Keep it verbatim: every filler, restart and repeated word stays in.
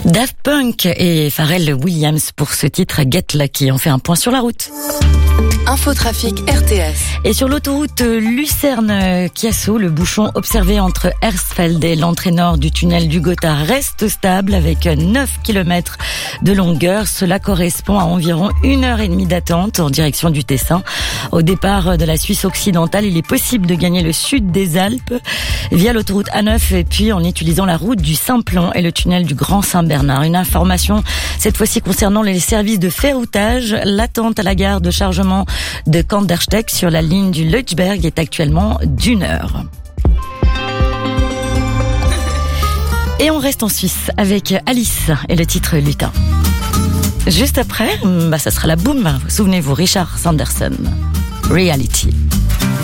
Daft Punk et Pharrell Williams pour ce titre Get Lucky. On fait un point sur la route. Infotrafic R T S. Et sur l'autoroute Lucerne-Chiasso, le bouchon observé entre Hersfeld et l'entrée nord du tunnel du Gotthard reste stable avec neuf kilomètres de longueur. Cela correspond à environ une heure et demie d'attente en direction du Tessin. Au départ de la Suisse occidentale, il est possible de gagner le sud des Alpes via l'autoroute A neuf et puis en utilisant la route du Simplon et le tunnel du Grand Saint-Bernard. Une information cette fois-ci concernant les services de ferroutage. L'attente à la gare de chargement de Kandersteg sur la ligne du Leuchberg est actuellement d'une heure. Et on reste en Suisse avec Alice et le titre Lutin. Juste après, bah, ça sera la boum. Souvenez-vous, Richard Sanderson. Reality.